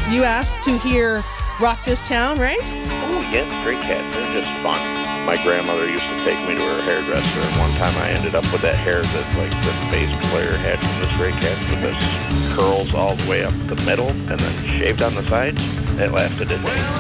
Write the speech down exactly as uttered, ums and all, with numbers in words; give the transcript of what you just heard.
you asked to hear Rock This Town, right? Oh, yes, stray cats. They're just fun. My grandmother used to take me to her hairdresser, and one time I ended up with that hair that, like, the bass player had from the Stray Cats, with the curls all the way up the middle and then shaved on the sides. It lasted a day.